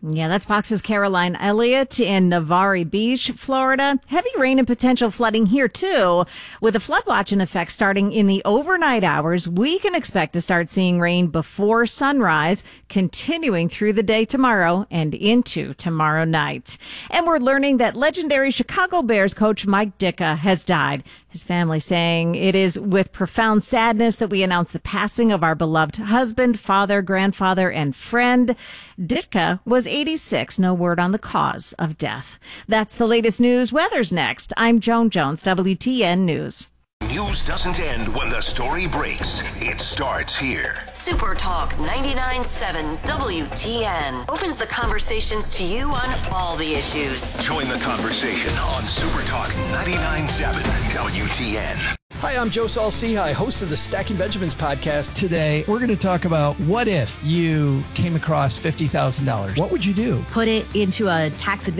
Yeah, that's Fox's Caroline Elliott in Navarre Beach, Florida. Heavy rain and potential flooding here, too. With a flood watch in effect starting in the overnight hours, we can expect to start seeing rain before sunrise, continuing through the day tomorrow and into tomorrow night. And we're learning that legendary Chicago Bears coach Mike Ditka has died. His family saying it is with profound sadness that we announce the passing of our beloved husband, father, grandfather, and friend. Ditka was eighty-six. No word on the cause of death. That's the latest news. Weather's next. I'm Joan Jones, W T N News. News doesn't end when the story breaks. It starts here. Super Talk ninety-nine point seven W T N opens the conversations to you on all the issues. Join the conversation on Super Talk ninety-nine point seven W T N. Hi, I'm Joe Saul-Sehy, host of the Stacking Benjamins podcast. Today, we're going to talk about what if you came across fifty thousand dollars. What would you do? Put it into a tax advantage